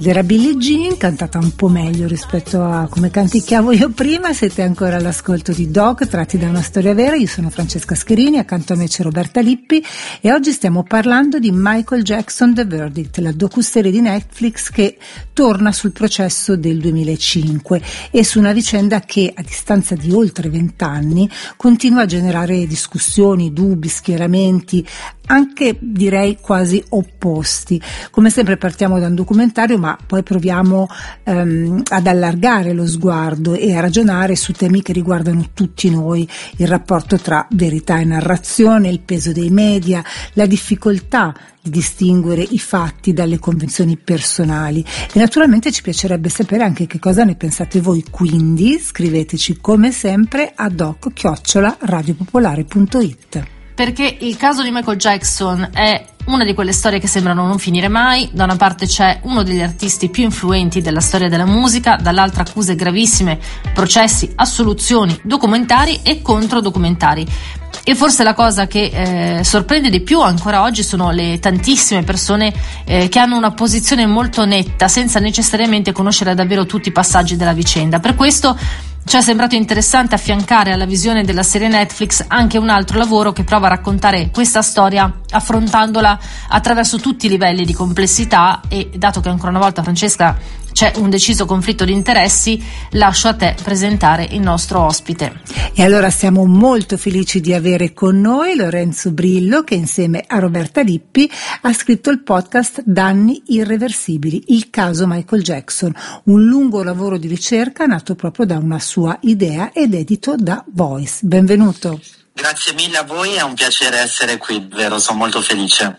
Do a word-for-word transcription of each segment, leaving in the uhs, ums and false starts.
ed era Billie Jean, cantata un po' meglio rispetto a come canticchiavo io prima. Siete ancora all'ascolto di Doc, tratti da una storia vera. Io sono Francesca Scherini, accanto a me c'è Roberta Lippi e oggi stiamo parlando di Michael Jackson The Verdict, la docuserie di Netflix che torna sul processo del duemilacinque e su una vicenda che a distanza di oltre vent'anni continua a generare discussioni, dubbi, schieramenti, anche direi quasi opposti. Come sempre partiamo da un documentario, ma poi proviamo ehm, ad allargare lo sguardo e a ragionare su temi che riguardano tutti noi: il rapporto tra verità e narrazione, il peso dei media, la difficoltà di distinguere i fatti dalle convenzioni personali e naturalmente ci piacerebbe sapere anche che cosa ne pensate voi, quindi scriveteci come sempre a doc chiocciola radiopopolare punto it. Perché il caso di Michael Jackson è una di quelle storie che sembrano non finire mai. Da una parte c'è uno degli artisti più influenti della storia della musica, dall'altra accuse gravissime, processi, assoluzioni, documentari e controdocumentari. E forse la cosa che eh, sorprende di più ancora oggi sono le tantissime persone eh, che hanno una posizione molto netta senza necessariamente conoscere davvero tutti i passaggi della vicenda. Per questo ci è sembrato interessante affiancare alla visione della serie Netflix anche un altro lavoro che prova a raccontare questa storia affrontandola attraverso tutti i livelli di complessità e, dato che ancora una volta, Francesca, c'è un deciso conflitto di interessi, lascio a te presentare il nostro ospite. E allora siamo molto felici di avere con noi Lorenzo Brillo, che insieme a Roberta Lippi ha scritto il podcast Danni irreversibili, il caso Michael Jackson, un lungo lavoro di ricerca nato proprio da una sua idea ed edito da Voice. Benvenuto. Grazie mille a voi, è un piacere essere qui, vero, sono molto felice.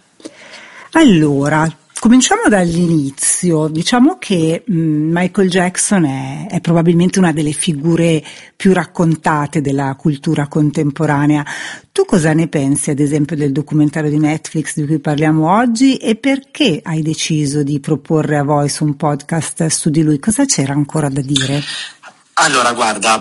Allora, cominciamo dall'inizio. Diciamo che mh, Michael Jackson è, è probabilmente una delle figure più raccontate della cultura contemporanea. Tu cosa ne pensi, ad esempio, del documentario di Netflix di cui parliamo oggi e perché hai deciso di proporre a Voice un podcast su di lui? Cosa c'era ancora da dire? Allora, guarda,